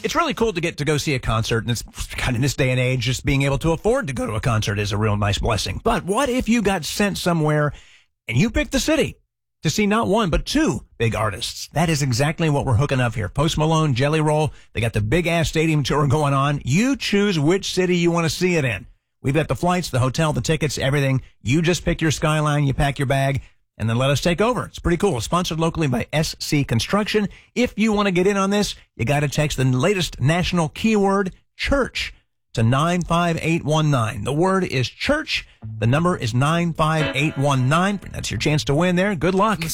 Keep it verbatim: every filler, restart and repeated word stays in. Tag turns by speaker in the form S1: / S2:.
S1: It's really cool to get to go see a concert, and it's kind of in this day and age, just being able to afford to go to a concert is a real nice blessing. But what if you got sent somewhere and you picked the city to see not one, but two big artists? That is exactly what we're hooking up here. Post Malone, Jelly Roll, they got the big-ass stadium tour going on. You choose which city you want to see it in. We've got the flights, the hotel, the tickets, everything. You just pick your skyline, you pack your bag, and then let us take over. It's pretty cool. Sponsored locally by S C Construction. If you want to get in on this, you got to text the latest national keyword, church, to nine five eight one nine. The word is church. The number is nine five eight one nine. That's your chance to win there. Good luck.